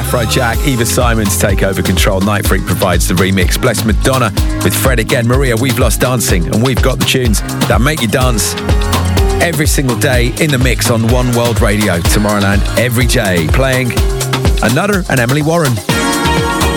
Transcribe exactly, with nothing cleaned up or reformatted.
Afrojack, Eva Simons take over control. Night Freak provides the remix. Bless Madonna with Fred again. Maria, We've Lost Dancing, and we've got the tunes that make you dance every single day in the mix on One World Radio. Tomorrowland every day, playing Another and Emily Warren.